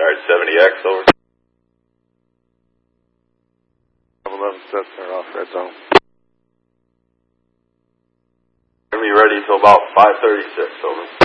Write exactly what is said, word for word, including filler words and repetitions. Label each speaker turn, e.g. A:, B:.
A: Alright, seventy X, over.
B: eleven Cessna off red zone.
A: Gonna be ready till about five thirty-six, over.